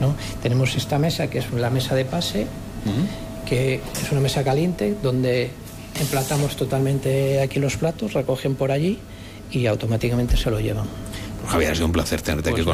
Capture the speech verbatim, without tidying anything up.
¿no? Tenemos esta mesa, que es la mesa de pase, uh-huh. que es una mesa caliente, donde emplatamos totalmente aquí los platos, recogen por allí y automáticamente se lo llevan. Javier, ha sido un placer tenerte pues aquí con